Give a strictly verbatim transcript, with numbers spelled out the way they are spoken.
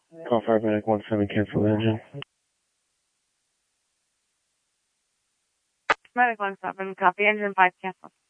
Call Fire Medic one seven, cancel the engine. Medic one seven, copy, engine five, cancel.